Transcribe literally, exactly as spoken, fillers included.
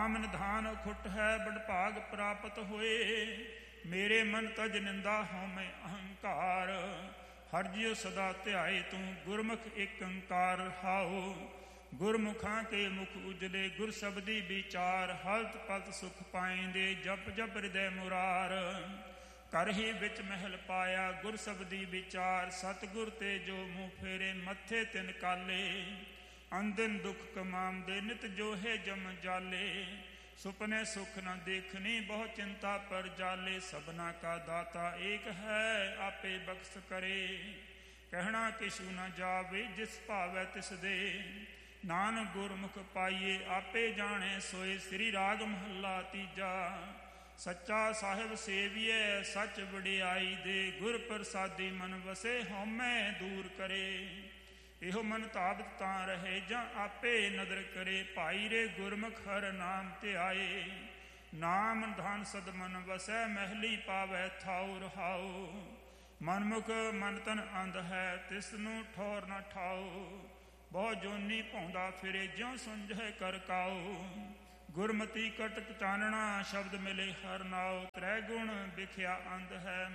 ਨਾਮ ਨਿਧਾਨ ਖੁੱਟ ਹੈ ਬੜ ਭਾਗ ਪ੍ਰਾਪਤ ਹੋਏ। ਮੇਰੇ ਮਨ ਤਜ ਨਿੰਦਾ ਹਉਮੈ ਅਹੰਕਾਰ, ਹਰਿ ਜਿਉ ਸਦਾ ਧਿਆਏ ਤੂੰ ਗੁਰਮੁਖ ਏਕ ਓੰਕਾਰ ਰਹਾਉ। ਗੁਰਮੁਖਾਂ ਕੇ ਮੁਖ ਉਜਲੇ ਗੁਰ ਸਬਦੀ ਵਿਚਾਰ, ਹਲਤ ਪਲਤ ਸੁਖ ਪਾਇੰਦੇ ਜਪ ਜਪ ਹਿਰਦੈ ਮੁਰਾਰ। ਘਰ ਹੀ ਵਿੱਚ ਮਹਿਲ ਪਾਇਆ ਗੁਰ ਸਬਦੀ ਵਿਚਾਰ, ਸਤਿਗੁਰ ਤੇ ਜੋ ਮੂੰਹ ਫੇਰੇ ਮੱਥੇ ਤਿਨ ਕਾਲੇ। ਅੰਦਿਨ ਦੁਖ ਕਮਾਉਂਦੇ ਨਿਤ ਜੋਹੇ ਜਮ ਜਾਲੇ, ਸੁਪਨੇ ਸੁਖ ਨ ਦੇਖਣੀ ਬਹੁ ਚਿੰਤਾ ਪਰ ਜਾਲੇ। ਸਭਨਾ ਕਾ ਦਾਤਾ ਏਕ ਹੈ ਆਪੇ ਬਖਸ਼ ਕਰੇ, ਕਹਿਣਾ ਕਿਛੂ ਨ ਜਾਵੇ ਜਿਸ ਭਾਵੈ ਤਿਸ ਦੇ। ਨਾਨਕ ਗੁਰਮੁਖ ਪਾਈਏ ਆਪੇ ਜਾਣੇ ਸੋਏ, ਸ੍ਰੀ ਰਾਗ ਮਹੱਲਾ ਤੀਜਾ। ਸੱਚਾ ਸਾਹਿਬ ਸੇਵੀਐ ਸੱਚ ਵਡਿਆਈ ਦੇ, ਗੁਰ ਪ੍ਰਸਾਦੀ ਮਨ ਵਸੇ ਹਉਮੈ ਦੂਰ ਕਰੇ। ਇਹੋ ਮਨ ਧਾਵਤ ਤਾਂ ਰਹੇ ਜਾਂ ਆਪੇ ਨਦਰ ਕਰੇ, ਭਾਈ ਰੇ ਗੁਰਮੁਖ ਹਰ ਨਾਮ ਧਿਆਏ। ਨਾਮ ਧਨ ਸਦ ਮਨ ਵਸੈ ਮਹਿਲੀ ਪਾਵੈ ਥਾਉ ਰਹਾਉ। ਮਨਮੁਖ ਮਨ ਤਨ ਅੰਧ ਹੈ ਤਿਸ ਨੂੰ ਠੌਰ ਨ ਠਾਉ, ਬਹੁ ਜੋਨੀ ਭੌਂਦਾ ਫਿਰੇ ਜਿਉ ਸੁੰਝੈ ਕਰ ਕਾਉ। ਗੁਰਮਤੀ ਕਟਕ ਚਾਨਣਾ ਸ਼ਬਦ ਮਿਲੇ ਹਰ ਨਾਉ, ਤ੍ਰੈ ਗੁਣ ਵਿਖਿਆ ਅੰਧ ਹੈ